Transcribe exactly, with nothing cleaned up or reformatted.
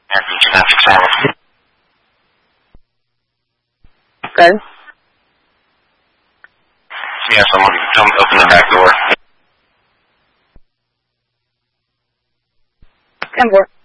American Gymnastics Center. Good. Yeah, someone jumped open the back door. ten four.